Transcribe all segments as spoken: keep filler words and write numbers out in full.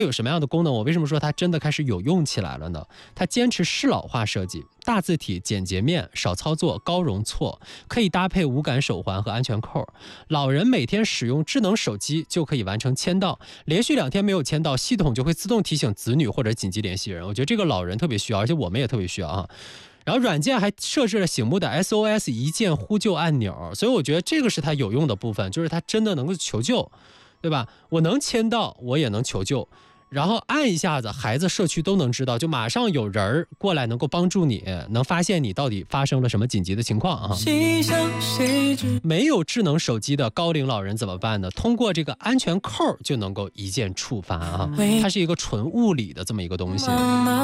有什么样的功能？我为什么说它真的开始有用起来了呢？它坚持适老化设计，大字体、简洁面、少操作、高容错，可以搭配无感手环和安全扣。老人每天使用智能手机就可以完成签到，连续两天没有签到，系统就会自动提醒子女或者紧急联系人。我觉得这个老人特别需要，而且我们也特别需要啊。然后软件还设置了醒目的 S O S 一键呼救按钮，所以我觉得这个是它有用的部分，就是它真的能够求救，对吧？我能签到，我也能求救。然后按一下子，孩子社区都能知道，就马上有人过来能够帮助你，能发现你到底发生了什么紧急的情况啊。没有智能手机的高龄老人怎么办呢？通过这个安全扣就能够一键触发啊，它是一个纯物理的这么一个东西。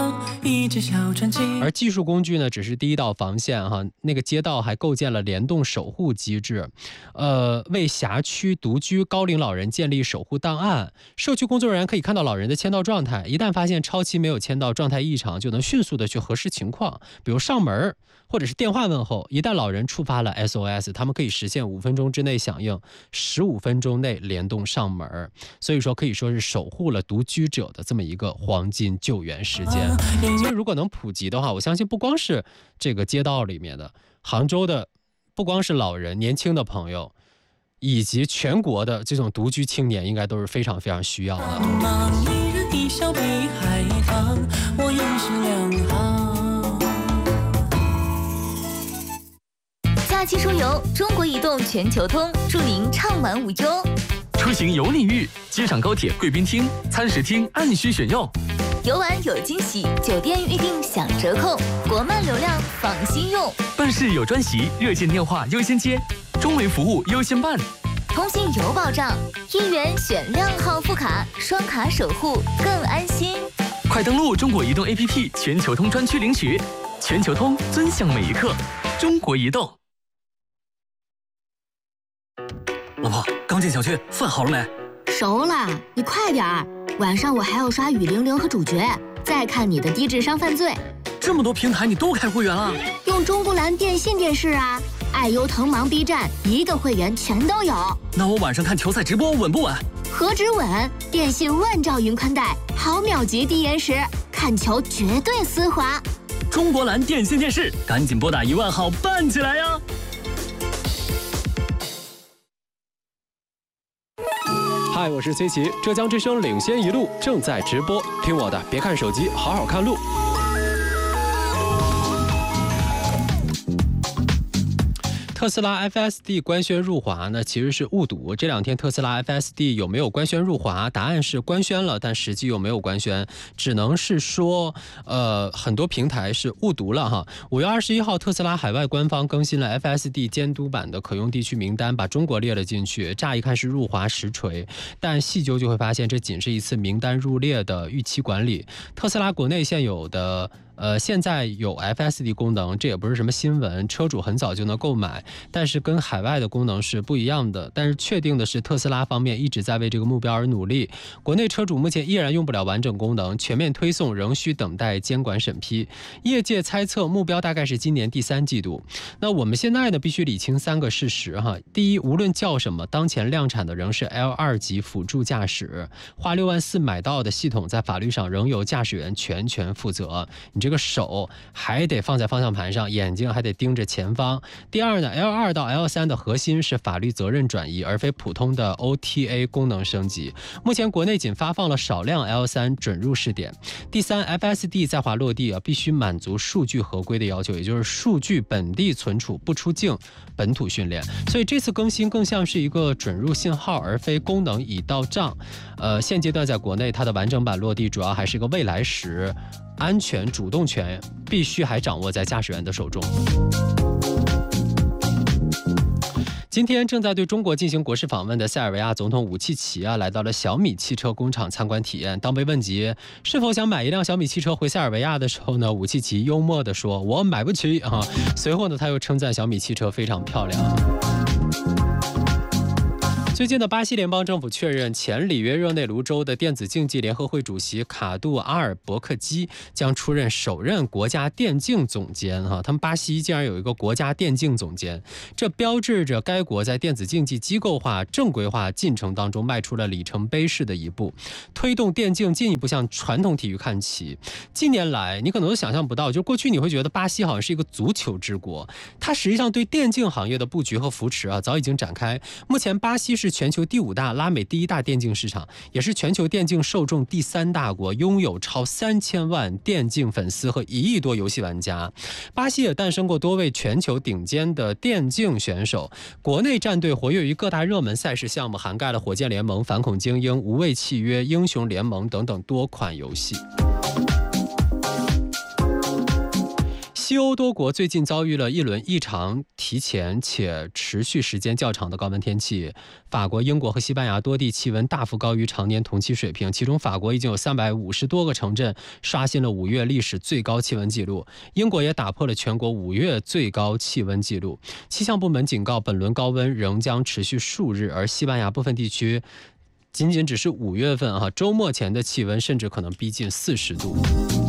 而技术工具呢，只是第一道防线哈，那个街道还构建了联动守护机制，呃，为辖区独居高龄老人建立守护档案，社区工作人员可以看到老人的签到状态，一旦发现超期没有签到，状态异常，就能迅速的去核实情况，比如上门或者是电话问候。一旦老人触发了 S O S， 他们可以实现五分钟之内响应，十五分钟内联动上门，所以说可以说是守护了独居者的这么一个黄金救援时间。所以如果能普及的话，我相信不光是这个街道里面的，杭州的不光是老人，年轻的朋友以及全国的这种独居青年应该都是非常非常需要的。一笑北海棠，我应是两行。 假期出游，中国移动全球通，祝您畅玩无忧。 出行有礼遇，机场高铁贵宾厅、餐食厅按需选用。 游玩有惊喜，酒店预订享折扣，国漫流量放心用。 办事有专席，热线电话优先接，中维服务优先办。 通信有保障，一元选靓号副卡，双卡守护更安心。 快登录中国移动 A P P 全球通专区领取，全球通尊享每一刻。中国移动。 老婆，刚进小区，饭好了没？ 熟了，你快点儿。晚上我还要刷雨玲玲和主角，再看你的低智商犯罪。 这么多平台你都开会员了？ 用中不蓝电信电视啊。爱优腾芒 B 站一个会员全都有。 那我晚上看球赛直播稳不稳？ 何止稳，电信万兆云宽带，毫秒级低延时，看球绝对丝滑。 中国蓝电信电视，赶紧拨打一万号办起来呀！ 嗨，我是崔琦，浙江之声领先一路正在直播，听我的，别看手机，好好看路。特斯拉 F S D 官宣入华呢，其实是误读。这两天特斯拉 F S D 有没有官宣入华？答案是官宣了，但实际又没有官宣，只能是说，呃，很多平台是误读了哈。五月二十一号，特斯拉海外官方更新了 F S D 监督版的可用地区名单，把中国列了进去。乍一看是入华实锤，但细究就会发现，这仅是一次名单入列的预期管理。特斯拉国内现有的。呃，现在有 F S D 功能，这也不是什么新闻，车主很早就能购买，但是跟海外的功能是不一样的。但是确定的是，特斯拉方面一直在为这个目标而努力。国内车主目前依然用不了完整功能，全面推送仍需等待监管审批。业界猜测目标大概是今年第三季度。那我们现在呢，必须理清三个事实哈。第一，无论叫什么，当前量产的仍是 L 二 级辅助驾驶，花六万四买到的系统，在法律上仍由驾驶员全权负责。你这个手还得放在方向盘上，眼睛还得盯着前方。第二呢 ，L 二 到 L 三 的核心是法律责任转移，而非普通的 O T A 功能升级。目前国内仅发放了少量 L 三 准入试点。第三 ，F S D 在华落地啊，必须满足数据合规的要求，也就是数据本地存储，不出境，本土训练。所以这次更新更像是一个准入信号，而非功能已到账。呃，现阶段在国内，它的完整版落地主要还是一个未来时。安全主动权必须还掌握在驾驶员的手中。今天正在对中国进行国事访问的塞尔维亚总统武契奇啊，来到了小米汽车工厂参观体验。当被问及是否想买一辆小米汽车回塞尔维亚的时候呢，武契奇幽默地说：“我买不起啊。”随后呢，他又称赞小米汽车非常漂亮。 最近的巴西联邦政府确认，前里约热内卢州的电子竞技联合会主席卡杜阿尔伯克基将出任首任国家电竞总监。哈，他们巴西竟然有一个国家电竞总监，这标志着该国在电子竞技机构化、正规化进程当中迈出了里程碑式的一步，推动电竞进一步向传统体育看齐。近年来，你可能都想象不到，就过去你会觉得巴西好像是一个足球之国，它实际上对电竞行业的布局和扶持啊，早已经展开。目前，巴西是全球第五大、拉美第一大电竞市场，也是全球电竞受众第三大国，拥有超三千万电竞粉丝和一亿多游戏玩家。巴西也诞生过多位全球顶尖的电竞选手，国内战队活跃于各大热门赛事项目，涵盖了火箭联盟、反恐精英、无畏契约、英雄联盟等等多款游戏。西欧多国最近遭遇了一轮异常提前且持续时间较长的高温天气，法国、英国和西班牙多地气温大幅高于常年同期水平，其中法国已经有三百五十多个城镇刷新了五月历史最高气温纪录，英国也打破了全国五月最高气温纪录。气象部门警告，本轮高温仍将持续数日，而西班牙部分地区仅仅只是五月份啊，周末前的气温甚至可能逼近四十度。